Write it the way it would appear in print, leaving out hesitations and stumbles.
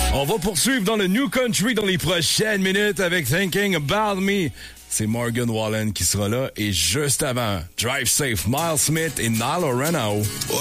On va poursuivre dans le New Country dans les prochaines minutes avec Thinking About Me. C'est Morgan Wallen qui sera là. Et juste avant, Drive Safe, Miles Smith et Nile Reno.